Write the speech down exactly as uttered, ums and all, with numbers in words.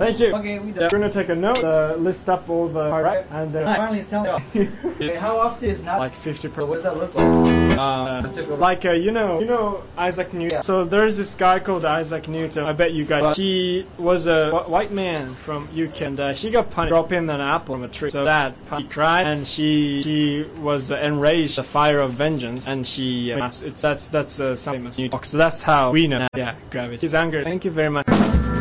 Thank you. Okay, we Yeah, done. we're gonna take a note, uh, list up all the right, and I uh, finally sound off. Okay, how often is not like fifty percent. what does that look like? Uh, like uh, you know, you know Isaac Newton. Yeah. So there's this guy called Isaac Newton. I bet you guys. He was a wh- white man from U K, and uh, he got punished dropping an apple from a tree. So that he cried, and she she was enraged, the fire of vengeance, and she. Uh, it's that's that's uh, something famous. So that's how we know. Yeah, gravity. His anger. Thank you very much.